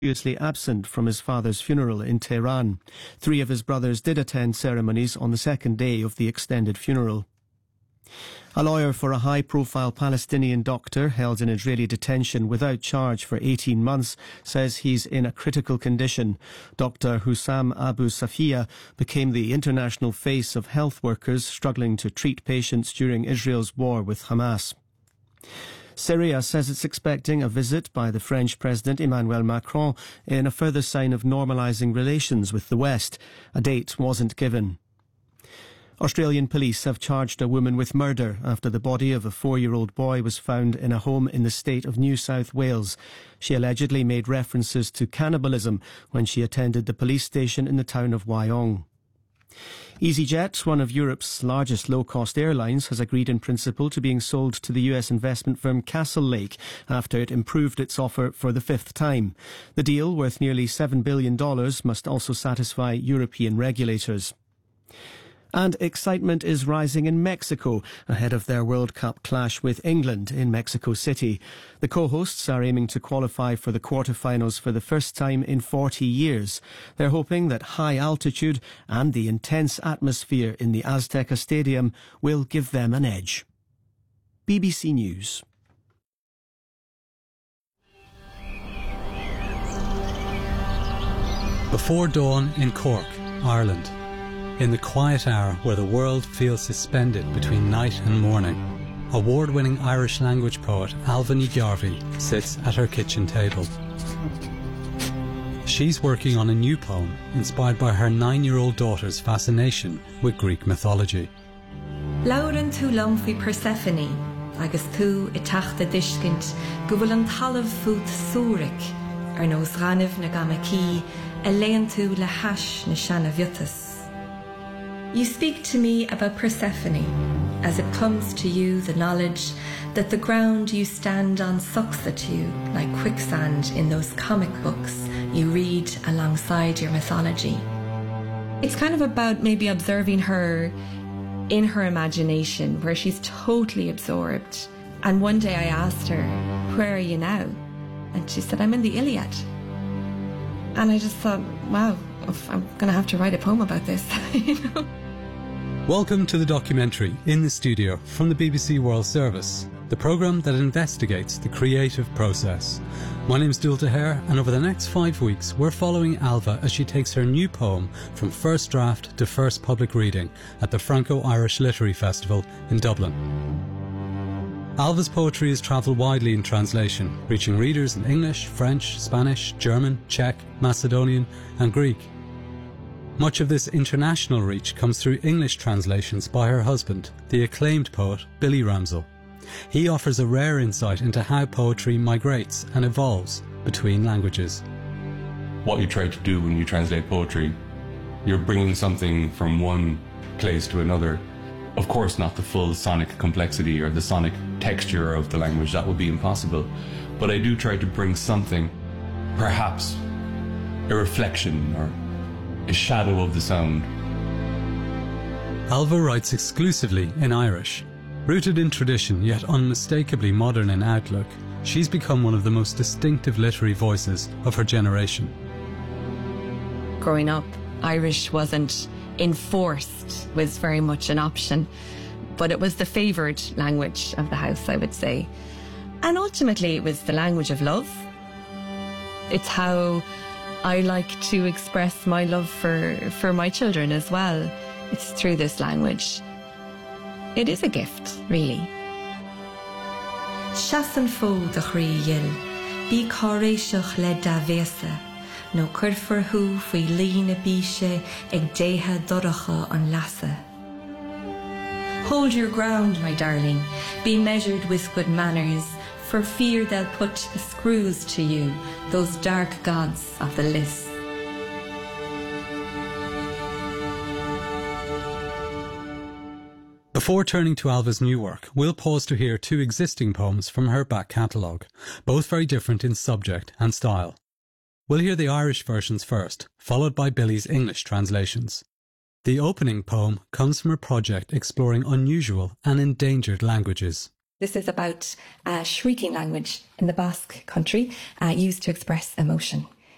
previously absent from his father's funeral in Tehran. 3 of his brothers did attend ceremonies on the second day of the extended funeral. A lawyer for a high-profile Palestinian doctor held in Israeli detention without charge for 18 months says he's in a critical condition. Dr. Hussam Abu Safiya became the international face of health workers struggling to treat patients during Israel's war with Hamas. Syria says it's expecting a visit by the French President Emmanuel Macron in a further sign of normalising relations with the West. A date wasn't given. Australian police have charged a woman with murder after the body of a 4-year-old boy was found in a home in the state of New South Wales. She allegedly made references to cannibalism when she attended the police station in the town of Wyong. EasyJet, one of Europe's largest low-cost airlines, has agreed in principle to being sold to the US investment firm Castlelake after it improved its offer for the 5th time. The deal, worth nearly $7 billion, must also satisfy European regulators. And excitement is rising in Mexico ahead of their World Cup clash with England in Mexico City. The co-hosts are aiming to qualify for the quarter-finals for the first time in 40 years. They're hoping that high altitude and the intense atmosphere in the Azteca Stadium will give them an edge. BBC News. Before dawn in Cork, Ireland. In the quiet hour where the world feels suspended between night and morning, award-winning Irish language poet Ailbhe Ní Ghearbhaigh sits at her kitchen table. She's working on a new poem inspired by her 9-year-old daughter's fascination with Greek mythology. Lauren tú lom faoi Persephone, agus tú I teachta discint go bhfuil an talamh fút súric ar nós ranibh na gamací a léann tú le hais na seanna bhiotas. You speak to me about Persephone, as it comes to you the knowledge that the ground you stand on sucks at you like quicksand in those comic books you read alongside your mythology. It's kind of about maybe observing her in her imagination, where she's totally absorbed. And one day I asked her, "Where are you now?" And she said, "I'm in the Iliad." And I just thought, wow, I'm going to have to write a poem about this, you know? Welcome to the documentary In the Studio from the BBC World Service, the programme that investigates the creative process. My name's Dúil Hare, and over the next 5 weeks we're following Ailbhe as she takes her new poem from first draft to first public reading at the Franco-Irish Literary Festival in Dublin. Ailbhe's poetry has travelled widely in translation, reaching readers in English, French, Spanish, German, Czech, Macedonian and Greek. Much of this international reach comes through English translations by her husband, the acclaimed poet Billy Ramsell. He offers a rare insight into how poetry migrates and evolves between languages. What you try to do when you translate poetry, you're bringing something from one place to another. Of course, not the full sonic complexity or the sonic texture of the language, that would be impossible. But I do try to bring something, perhaps a reflection or a shadow of the sound. Ailbhe writes exclusively in Irish. Rooted in tradition, yet unmistakably modern in outlook, she's become one of the most distinctive literary voices of her generation. Growing up, Irish wasn't enforced, was very much an option, but it was the favoured language of the house, I would say. And ultimately it was the language of love. It's how I like to express my love for my children as well. It's through this language. It is a gift, really. Shasan fo de chríil, bí choréiseach le davesa, no curfur hu fui lína bíse ag déha doracha an lasa. Hold your ground, my darling, be measured with good manners, for fear they'll put the screws to you, those dark gods of the list. Before turning to Ailbhe's new work, we'll pause to hear 2 existing poems from her back catalogue, both very different in subject and style. We'll hear the Irish versions first, followed by Billy's English translations. The opening poem comes from a project exploring unusual and endangered languages. This is about a shrieking language in the Basque country used to express emotion.